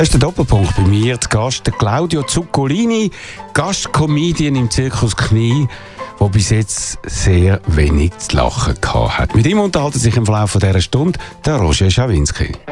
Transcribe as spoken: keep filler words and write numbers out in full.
Das ist der Doppelpunkt bei mir. Der Gast, der Claudio Zuccolini, Gastcomedian im Zirkus Knie, der bis jetzt sehr wenig zu lachen gehabt hat. Mit ihm unterhalten sich im Verlauf dieser Stunde der Roger Schawinski.